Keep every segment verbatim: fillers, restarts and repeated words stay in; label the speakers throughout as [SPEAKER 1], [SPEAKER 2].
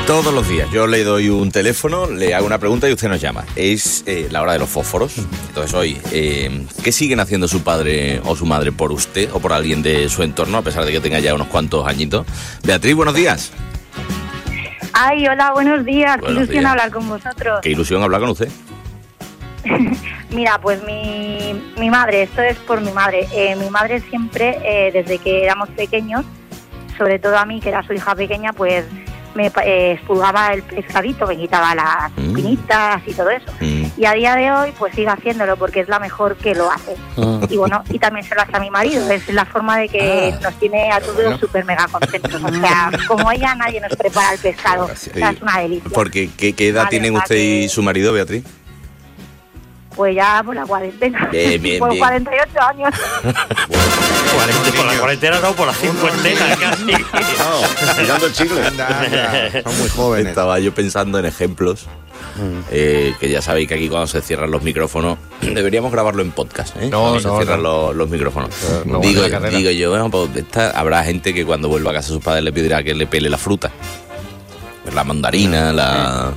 [SPEAKER 1] Todos los días yo le doy un teléfono, le hago una pregunta y usted nos llama. Es eh, la hora de los fósforos. Entonces hoy, eh, ¿qué siguen haciendo su padre o su madre por usted o por alguien de su entorno, a pesar de que tenga ya unos cuantos añitos? Beatriz, buenos días.
[SPEAKER 2] Ay, hola, buenos días.
[SPEAKER 1] Buenos
[SPEAKER 2] Qué ilusión
[SPEAKER 1] días.
[SPEAKER 2] hablar con vosotros.
[SPEAKER 1] Qué ilusión hablar con usted.
[SPEAKER 2] Mira, pues mi, mi madre, esto es por mi madre. Eh, mi madre siempre, eh, desde que éramos pequeños, sobre todo a mí, que era su hija pequeña, pues me eh, expulgaba el pescadito, me quitaba las
[SPEAKER 1] Mm.
[SPEAKER 2] espinitas y todo eso.
[SPEAKER 1] Mm.
[SPEAKER 2] Y a día de hoy, pues sigue haciéndolo porque es la mejor que lo hace.
[SPEAKER 3] Ah.
[SPEAKER 2] Y bueno, y también se lo hace a mi marido. Es la forma de que
[SPEAKER 1] Ah.
[SPEAKER 2] nos tiene a todos
[SPEAKER 3] Bueno.
[SPEAKER 2] súper mega contentos. O sea, como ella, nadie nos prepara el pescado. O sea, es una delicia.
[SPEAKER 1] Porque, ¿qué, qué edad
[SPEAKER 2] Vale,
[SPEAKER 1] tienen
[SPEAKER 2] o sea
[SPEAKER 1] usted y
[SPEAKER 2] que-
[SPEAKER 1] su marido, Beatriz?
[SPEAKER 2] Pues ya por la cuarentena.
[SPEAKER 1] Bien, bien,
[SPEAKER 2] por
[SPEAKER 1] bien.
[SPEAKER 2] cuarenta y ocho años.
[SPEAKER 3] Cuarenta- por la cuarentena no, por la cincuentena casi.
[SPEAKER 4] Tirando el chicle. Anda, anda. Son muy jóvenes.
[SPEAKER 1] Estaba yo pensando en ejemplos, eh, que ya sabéis que aquí cuando se cierran los micrófonos, deberíamos grabarlo en podcast, ¿eh?
[SPEAKER 3] No,
[SPEAKER 1] cuando se
[SPEAKER 3] no,
[SPEAKER 1] cierran
[SPEAKER 3] no.
[SPEAKER 1] los, los micrófonos.
[SPEAKER 3] no
[SPEAKER 1] digo,
[SPEAKER 3] vale la carrera.
[SPEAKER 1] digo yo, bueno, pues esta- habrá gente que cuando vuelva a casa de sus padres le pedirá que le pele la fruta. La mandarina, la...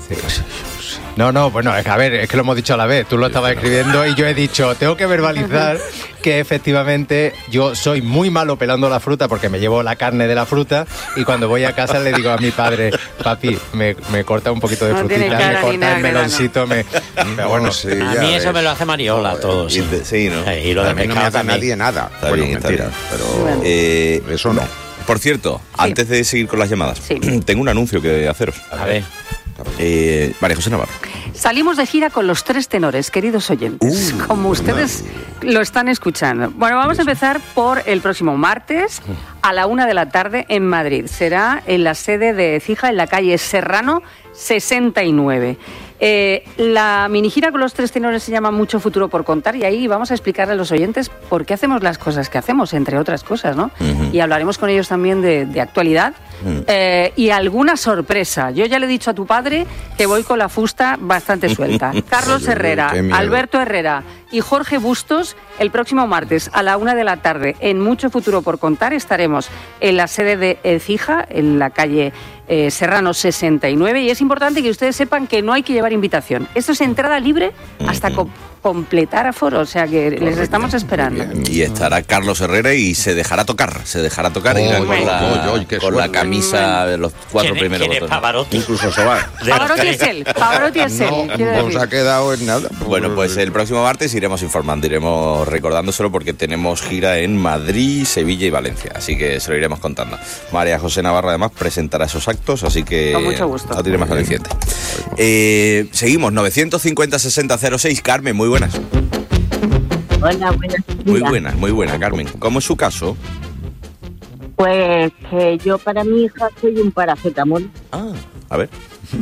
[SPEAKER 3] No, no, bueno, es que, a ver, es que lo hemos dicho a la vez. Tú lo estabas escribiendo y yo he dicho, tengo que verbalizar que efectivamente yo soy muy malo pelando la fruta porque me llevo la carne de la fruta y cuando voy a casa le digo a mi padre, papi, me, me corta un poquito de
[SPEAKER 5] No tiene
[SPEAKER 3] frutita,
[SPEAKER 5] cara
[SPEAKER 3] me
[SPEAKER 5] ni
[SPEAKER 3] corta
[SPEAKER 5] nada
[SPEAKER 3] el
[SPEAKER 5] que dar,
[SPEAKER 3] meloncito, me... Pero bueno,
[SPEAKER 4] sí,
[SPEAKER 6] A
[SPEAKER 4] ya
[SPEAKER 6] mí eso
[SPEAKER 4] ves.
[SPEAKER 6] me lo hace Mariola, todo.
[SPEAKER 1] Y
[SPEAKER 6] Sí.
[SPEAKER 1] de- sí, ¿no?
[SPEAKER 6] Eh, Y lo
[SPEAKER 4] A
[SPEAKER 6] de
[SPEAKER 4] mí no me
[SPEAKER 6] pescado
[SPEAKER 4] hace
[SPEAKER 6] también.
[SPEAKER 4] nadie nada.
[SPEAKER 1] Está
[SPEAKER 4] Bueno,
[SPEAKER 1] bien, está
[SPEAKER 4] mentira,
[SPEAKER 1] bien.
[SPEAKER 4] pero
[SPEAKER 5] Bueno.
[SPEAKER 1] Eh,
[SPEAKER 4] eso no.
[SPEAKER 1] Por cierto, antes de seguir con las llamadas,
[SPEAKER 5] Sí.
[SPEAKER 1] tengo un anuncio que haceros.
[SPEAKER 6] A ver.
[SPEAKER 1] Eh, María José Navarro.
[SPEAKER 5] Salimos de gira con los tres tenores, queridos oyentes,
[SPEAKER 1] Uh,
[SPEAKER 5] como ustedes lo están escuchando. Bueno, vamos a empezar por el próximo martes a la una de la tarde en Madrid. Será en la sede de Écija, en la calle Serrano sesenta y nueve. Eh, la mini gira con los tres tenores se llama Mucho Futuro por Contar y ahí vamos a explicarle a los oyentes por qué hacemos las cosas que hacemos, entre otras cosas, ¿no?
[SPEAKER 1] Ujú.
[SPEAKER 5] Y hablaremos con ellos también de, de actualidad
[SPEAKER 1] Mm.
[SPEAKER 5] eh, y alguna sorpresa. Yo ya le he dicho a tu padre que voy con la fusta bastante suelta. Carlos
[SPEAKER 4] Oye,
[SPEAKER 5] Herrera,
[SPEAKER 4] qué miedo.
[SPEAKER 5] Alberto Herrera y Jorge Bustos, el próximo martes a la una de la tarde en Mucho Futuro por Contar estaremos en la sede de Écija, en la calle eh, Serrano sesenta y nueve, y es importante que ustedes sepan que no hay que llevar invitación. Esto es entrada libre hasta co- completar aforo, o sea que les estamos esperando.
[SPEAKER 4] Muy bien.
[SPEAKER 1] Y estará Carlos Herrera y se dejará tocar, se dejará tocar
[SPEAKER 4] Oy,
[SPEAKER 1] irá
[SPEAKER 4] oy,
[SPEAKER 1] con, la,
[SPEAKER 4] oy, oy, qué
[SPEAKER 1] con la
[SPEAKER 4] suerte.
[SPEAKER 1] camisa de los cuatro
[SPEAKER 6] ¿Quién, es-
[SPEAKER 1] primeros
[SPEAKER 6] quién es
[SPEAKER 1] botones.
[SPEAKER 6] Pavarotti?
[SPEAKER 4] Incluso Sobar.
[SPEAKER 6] De los
[SPEAKER 5] Pavarotti
[SPEAKER 6] tres.
[SPEAKER 5] es él, Pavarotti es él,
[SPEAKER 4] No,
[SPEAKER 5] quiero
[SPEAKER 4] nos
[SPEAKER 5] decir.
[SPEAKER 4] ha quedado en nada.
[SPEAKER 1] Bueno, pues el próximo martes iremos informando, iremos recordándoselo porque tenemos gira en Madrid, Sevilla y Valencia, así que se lo iremos contando. María José Navarro además presentará esos actos, así que
[SPEAKER 5] Con mucho gusto.
[SPEAKER 1] no tiene más aliciente. Eh, seguimos, novecientos cincuenta sesenta cero seis. Carmen, muy buenas.
[SPEAKER 7] Hola, buenas
[SPEAKER 1] Muy
[SPEAKER 7] días.
[SPEAKER 1] buenas, muy buena, Carmen. ¿Cómo es su caso?
[SPEAKER 7] Pues que yo para mi hija soy un paracetamol.
[SPEAKER 1] Ah, a ver.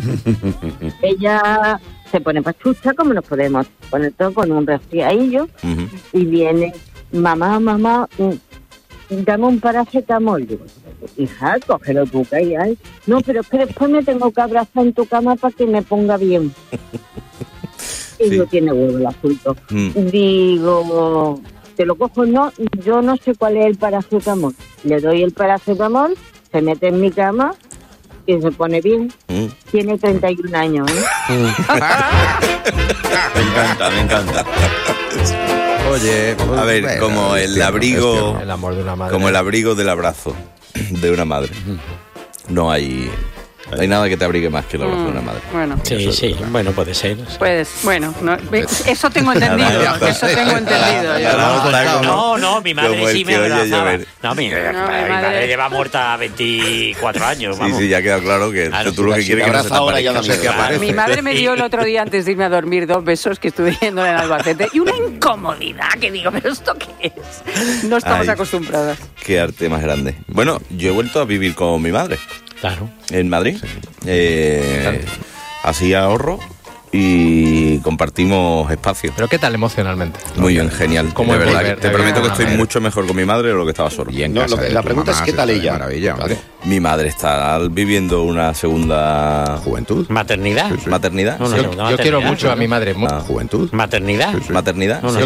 [SPEAKER 7] Ella se pone pachucha, como nos podemos poner todo con un resfriadillo,
[SPEAKER 1] Ujú.
[SPEAKER 7] y viene, mamá, mamá, mm, dame un paracetamol. Digo, hija, cógelo tú, que ahí hay. No, pero es que después me tengo que abrazar en tu cama para que me ponga bien. Y
[SPEAKER 1] Sí.
[SPEAKER 7] no tiene huevo el asunto.
[SPEAKER 1] Mm.
[SPEAKER 7] Digo, te lo cojo, no, yo no sé cuál es el paracetamol. Le doy el paracetamol, se mete en mi cama y se pone bien.
[SPEAKER 1] Mm.
[SPEAKER 7] Tiene treinta y un años, ¿eh?
[SPEAKER 1] Me encanta, me encanta.
[SPEAKER 4] Oye,
[SPEAKER 1] A ver,
[SPEAKER 4] bueno,
[SPEAKER 1] como
[SPEAKER 4] es
[SPEAKER 1] el
[SPEAKER 4] tierno,
[SPEAKER 1] abrigo,
[SPEAKER 4] es tierno.
[SPEAKER 3] el amor de una madre.
[SPEAKER 1] como el abrigo del abrazo de una madre. No hay, no hay nada que te abrigue más que el abrazo de una madre.
[SPEAKER 5] Bueno,
[SPEAKER 6] Sí, sí, bueno, puede ser.
[SPEAKER 5] pues bueno, no, eso tengo entendido, eso tengo entendido. yo.
[SPEAKER 1] No, está como-
[SPEAKER 6] No, no, mi madre
[SPEAKER 1] como el
[SPEAKER 6] sí me
[SPEAKER 1] que oye
[SPEAKER 6] abrazaba.
[SPEAKER 1] llover.
[SPEAKER 6] No, mi, mi
[SPEAKER 5] mi
[SPEAKER 6] madre,
[SPEAKER 5] madre-
[SPEAKER 6] lleva muerta veinticuatro años,
[SPEAKER 1] Sí,
[SPEAKER 6] vamos.
[SPEAKER 1] sí, ya ha quedado claro que
[SPEAKER 6] Claro,
[SPEAKER 1] tú lo que
[SPEAKER 4] si
[SPEAKER 1] quieres
[SPEAKER 4] te
[SPEAKER 1] es que no se te
[SPEAKER 4] abraza ahora ya no
[SPEAKER 1] aparezca.
[SPEAKER 4] sé qué aparece.
[SPEAKER 5] Mi madre me dio el otro día antes de irme a dormir dos besos que estuve yendo en Albacete y una incomodidad que digo, ¿pero esto qué es? No estamos
[SPEAKER 1] Ay.
[SPEAKER 5] acostumbradas.
[SPEAKER 1] Qué arte más grande. Bueno, yo he vuelto a vivir con mi madre
[SPEAKER 6] Claro.
[SPEAKER 1] en Madrid. Eh, así ahorro y compartimos espacio.
[SPEAKER 3] Pero ¿qué tal emocionalmente?
[SPEAKER 1] Muy bien, genial.
[SPEAKER 3] ¿Cómo
[SPEAKER 1] de
[SPEAKER 3] es
[SPEAKER 1] verdad,
[SPEAKER 3] volver-
[SPEAKER 1] que te prometo que
[SPEAKER 3] volver a
[SPEAKER 1] estoy
[SPEAKER 3] ver?
[SPEAKER 1] mucho mejor con mi madre de lo que estaba solo.
[SPEAKER 4] Y en
[SPEAKER 8] No,
[SPEAKER 4] casa
[SPEAKER 8] lo que-
[SPEAKER 4] de
[SPEAKER 8] la
[SPEAKER 4] tu
[SPEAKER 8] pregunta
[SPEAKER 4] mamá
[SPEAKER 8] es, ¿qué
[SPEAKER 4] se
[SPEAKER 8] tal
[SPEAKER 4] está de
[SPEAKER 8] ella?
[SPEAKER 4] Maravilla,
[SPEAKER 8] Claro.
[SPEAKER 4] hombre.
[SPEAKER 1] Mi madre está viviendo una segunda
[SPEAKER 4] Juventud.
[SPEAKER 6] ¿Maternidad?
[SPEAKER 1] maternidad.
[SPEAKER 6] No, no,
[SPEAKER 1] Sí.
[SPEAKER 6] segunda
[SPEAKER 3] Yo quiero
[SPEAKER 6] maternidad.
[SPEAKER 3] mucho a mi madre. mu-
[SPEAKER 1] Ah,
[SPEAKER 4] Juventud.
[SPEAKER 6] ¿Maternidad?
[SPEAKER 1] maternidad.
[SPEAKER 6] No, no,
[SPEAKER 1] Sí.